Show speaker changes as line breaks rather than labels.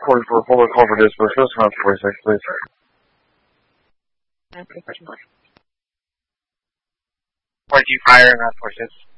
Quarter for full call for dispersal. Route 46, please.
Where'd you fire in Route 46?